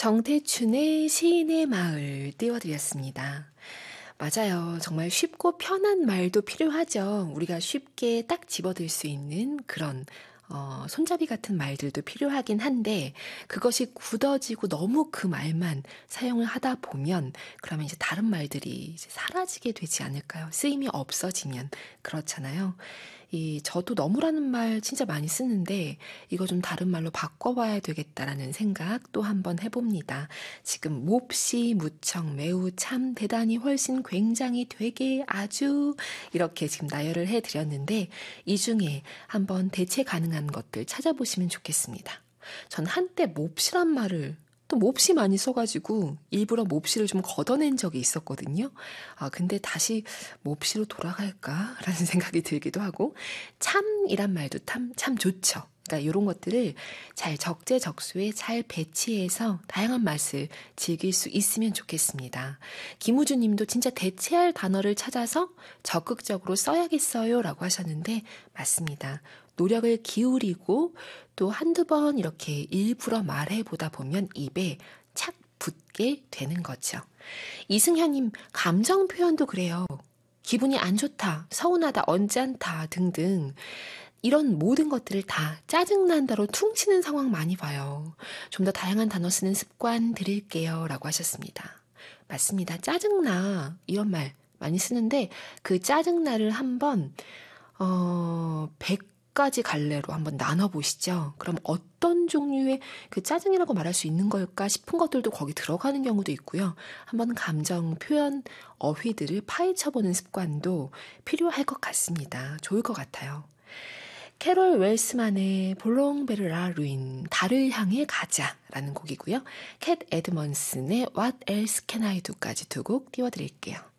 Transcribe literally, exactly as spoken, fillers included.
정태춘의 시인의 마을 띄워드렸습니다. 맞아요. 정말 쉽고 편한 말도 필요하죠. 우리가 쉽게 딱 집어들 수 있는 그런 어, 손잡이 같은 말들도 필요하긴 한데 그것이 굳어지고 너무 그 말만 사용을 하다 보면 그러면 이제 다른 말들이 이제 사라지게 되지 않을까요? 쓰임이 없어지면 그렇잖아요. 이 저도 너무라는 말 진짜 많이 쓰는데 이거 좀 다른 말로 바꿔봐야 되겠다라는 생각 또 한번 해봅니다. 지금 몹시 무척 매우 참 대단히 훨씬 굉장히 되게 아주 이렇게 지금 나열을 해드렸는데 이 중에 한번 대체 가능한 것들 찾아보시면 좋겠습니다. 전 한때 몹시란 말을 또 몹시 많이 써가지고 일부러 몹시를 좀 걷어낸 적이 있었거든요. 아, 근데 다시 몹시로 돌아갈까라는 생각이 들기도 하고 참이란 말도 참, 참 좋죠. 그러니까 이런 것들을 잘 적재적소에 잘 배치해서 다양한 맛을 즐길 수 있으면 좋겠습니다. 김우주 님도 진짜 대체할 단어를 찾아서 적극적으로 써야겠어요 라고 하셨는데 맞습니다. 노력을 기울이고 또 한두 번 이렇게 일부러 말해보다 보면 입에 착 붙게 되는 거죠. 이승현님, 감정 표현도 그래요. 기분이 안 좋다, 서운하다, 언짢다 등등 이런 모든 것들을 다 짜증난다로 퉁치는 상황 많이 봐요. 좀 더 다양한 단어 쓰는 습관 들일게요 라고 하셨습니다. 맞습니다. 짜증나 이런 말 많이 쓰는데 그 짜증나를 한번 어, 백 가지 갈래로 한번 나눠보시죠. 그럼 어떤 종류의 그 짜증이라고 말할 수 있는 걸까 싶은 것들도 거기 들어가는 경우도 있고요. 한번 감정 표현 어휘들을 파헤쳐보는 습관도 필요할 것 같습니다. 좋을 것 같아요. 캐롤 웰스만의 볼롱베르라 루인 달을 향해 가자라는 곡이고요. 캣 에드먼슨의 What Else Can I Do까지 두 곡 띄워드릴게요.